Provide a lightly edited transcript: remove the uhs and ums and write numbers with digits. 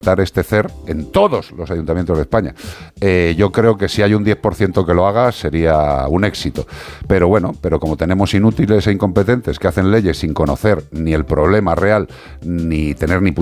este CER en todos los ayuntamientos de España. Yo creo que si hay un 10% que lo haga sería un éxito. Pero bueno, como tenemos inútiles e incompetentes que hacen leyes sin conocer ni el problema real, ni tener ni